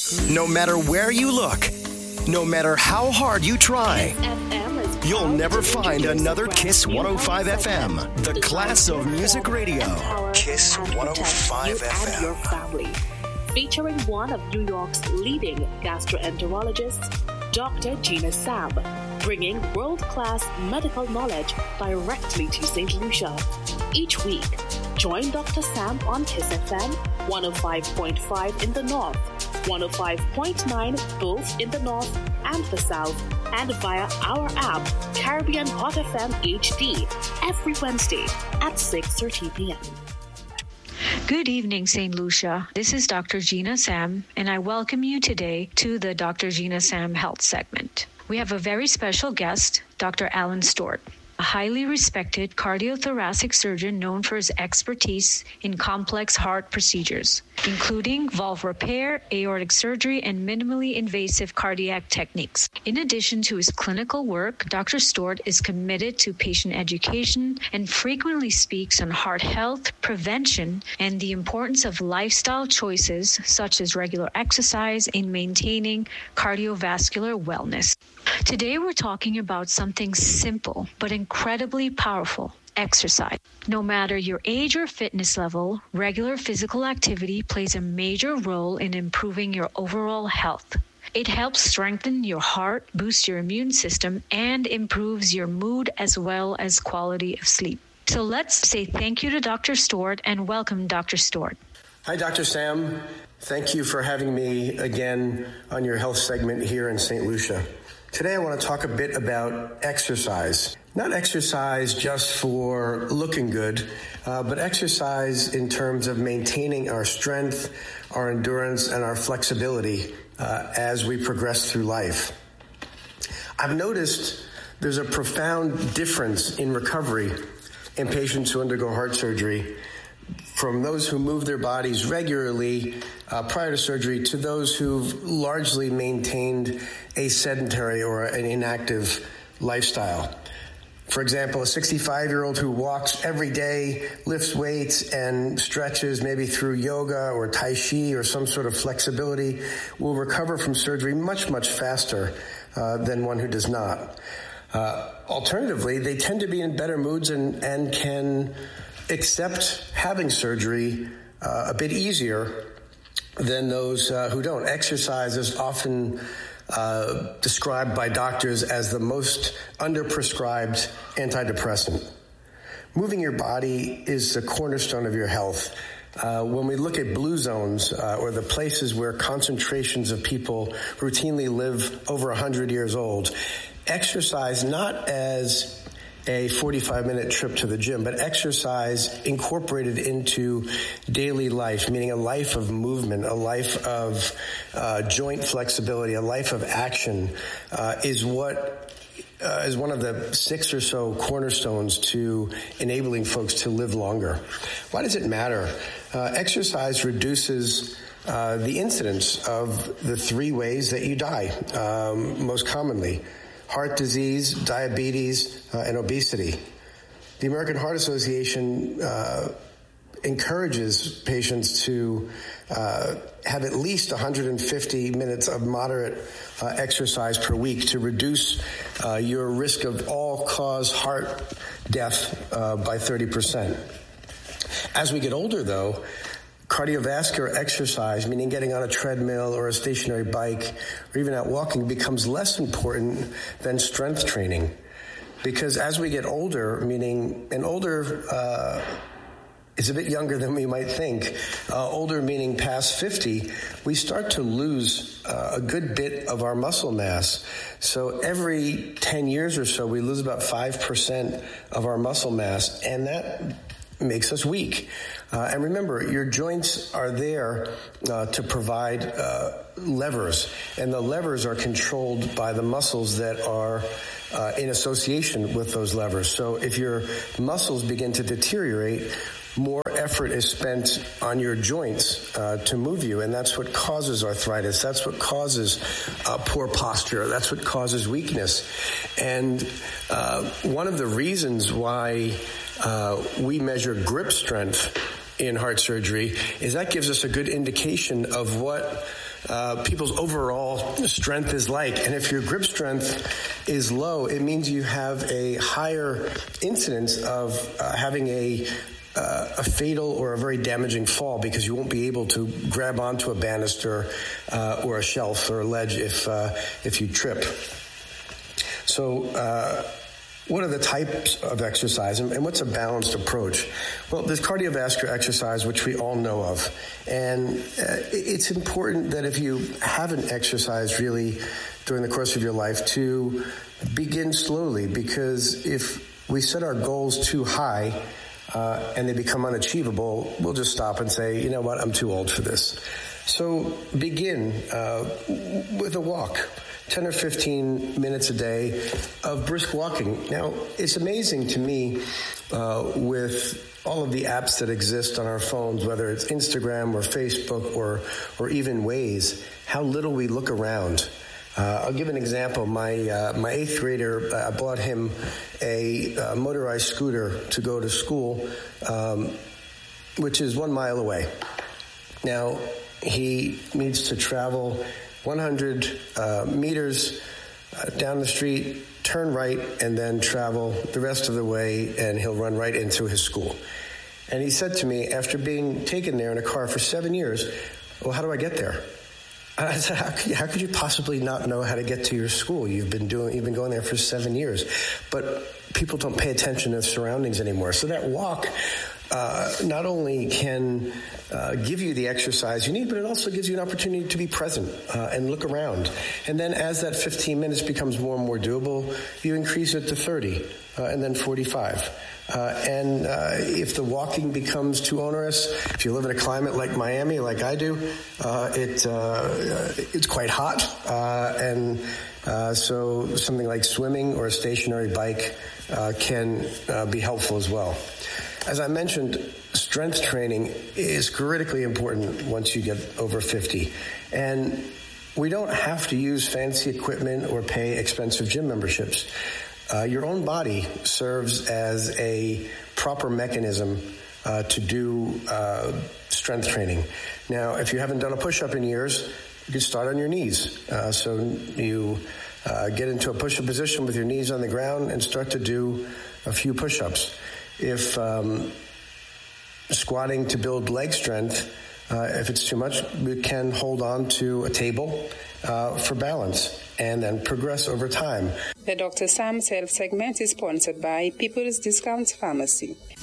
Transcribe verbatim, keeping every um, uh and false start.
No matter where you look, no matter how hard you try, you'll never find another Kiss one oh five F M, the class of music radio. Kiss one oh five F M. And your family. Featuring one of New York's leading gastroenterologists, Doctor Gina Sam, bringing world-class medical knowledge directly to Saint Lucia. Each week, join Doctor Sam on Kiss F M, one oh five point five in the north, one oh five point nine both in the north and the south, and via our app, Caribbean Hot F M H D, every Wednesday at six thirty p.m. Good evening, Saint Lucia. This is Doctor Gina Sam, and I welcome you today to the Doctor Gina Sam Health segment. We have a very special guest, Doctor Alan Stewart, a highly respected cardiothoracic surgeon known for his expertise in complex heart procedures, including valve repair, aortic surgery, and minimally invasive cardiac techniques. In addition to his clinical work, Doctor Stewart is committed to patient education and frequently speaks on heart health, prevention, and the importance of lifestyle choices such as regular exercise in maintaining cardiovascular wellness. Today we're talking about something simple but incredibly powerful: exercise. No matter your age or fitness level, regular physical activity plays a major role in improving your overall health. It helps strengthen your heart, boost your immune system, and improves your mood as well as quality of sleep. So let's say thank you to Doctor Stewart and welcome Doctor Stewart. Hi, Doctor Sam. Thank you for having me again on your health segment here in Saint Lucia. Today I want to talk a bit about exercise. Not exercise just for looking good, uh, but exercise in terms of maintaining our strength, our endurance, and our flexibility uh, as we progress through life. I've noticed there's a profound difference in recovery in patients who undergo heart surgery from those who move their bodies regularly uh, prior to surgery to those who've largely maintained a sedentary or an inactive lifestyle. For example, a sixty-five-year-old who walks every day, lifts weights, and stretches maybe through yoga or Tai Chi or some sort of flexibility will recover from surgery much, much faster uh, than one who does not. Uh, alternatively, they tend to be in better moods and, and can accept having surgery uh, a bit easier than those uh, who don't. Exercise is often uh, described by doctors as the most underprescribed antidepressant. Moving your body is the cornerstone of your health. Uh, when we look at blue zones uh, or the places where concentrations of people routinely live over one hundred years old, exercise not as a forty-five minute trip to the gym, but exercise incorporated into daily life, meaning a life of movement, a life of uh, joint flexibility, a life of action, uh, is what uh, is one of the six or so cornerstones to enabling folks to live longer. Why does it matter? Uh, exercise reduces uh, the incidence of the three ways that you die, um, most commonly: heart disease, diabetes, uh, and obesity. The American Heart Association uh, encourages patients to uh, have at least one hundred fifty minutes of moderate uh, exercise per week to reduce uh, your risk of all-cause heart death uh, by thirty percent. As we get older, though, cardiovascular exercise, meaning getting on a treadmill or a stationary bike or even out walking, becomes less important than strength training. Because as we get older, meaning, and older uh, is a bit younger than we might think, uh, older meaning past fifty, we start to lose uh, a good bit of our muscle mass. So every ten years or so, we lose about five percent of our muscle mass, and that makes us weak. Uh, and remember, your joints are there uh, to provide uh, levers, and the levers are controlled by the muscles that are uh, in association with those levers. So if your muscles begin to deteriorate, more effort is spent on your joints uh, to move you, and that's what causes arthritis. That's what causes uh, poor posture. That's what causes weakness. And uh, one of the reasons why uh, we measure grip strength in heart surgery is that gives us a good indication of what uh, people's overall strength is like. And if your grip strength is low, it means you have a higher incidence of uh, having a Uh, a fatal or a very damaging fall, because you won't be able to grab onto a banister uh, or a shelf or a ledge if uh, if you trip. So uh, what are the types of exercise, and, and what's a balanced approach? Well, there's cardiovascular exercise, which we all know of. And uh, it's important that if you haven't exercised really during the course of your life, to begin slowly, because if we set our goals too high, Uh, and they become unachievable, we'll just stop and say, you know what, I'm too old for this. So begin uh, with a walk, ten or fifteen minutes a day of brisk walking. Now, it's amazing to me uh, with all of the apps that exist on our phones, whether it's Instagram or Facebook or, or even Waze, how little we look around. Uh, I'll give an example. My uh, my eighth grader, I uh, bought him a uh, motorized scooter to go to school, um, which is one mile away. Now, he needs to travel one hundred uh, meters uh, down the street, turn right, and then travel the rest of the way, and he'll run right into his school. And he said to me, after being taken there in a car for seven years, well, how do I get there? I said, how could, you, how could you possibly not know how to get to your school? You've been doing, you've been going there for seven years. But people don't pay attention to their surroundings anymore. So that walk uh, not only can uh, give you the exercise you need, but it also gives you an opportunity to be present uh, and look around. And then as that fifteen minutes becomes more and more doable, you increase it to thirty uh, and then forty-five. Uh, and uh, if the walking becomes too onerous, if you live in a climate like Miami, like I do, uh, it uh, it's quite hot, uh, and uh, so something like swimming or a stationary bike uh, can uh, be helpful as well. As I mentioned, strength training is critically important once you get over fifty, and we don't have to use fancy equipment or pay expensive gym memberships. Uh, your own body serves as a proper mechanism uh, to do uh, strength training. Now, if you haven't done a push-up in years, you can start on your knees. Uh, so you uh, get into a push-up position with your knees on the ground and start to do a few push-ups. If um, squatting to build leg strength, uh, if it's too much, we can hold on to a table uh, for balance and then progress over time. The Doctor Sam's Health segment is sponsored by People's Discount Pharmacy.